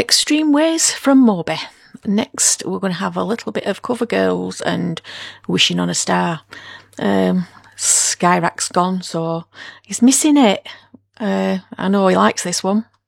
Extreme Ways from Moby. Next, we're going to have a little bit of Covergirls and Wishing on a Star. Skyrack's gone, so he's missing it. I know he likes this one.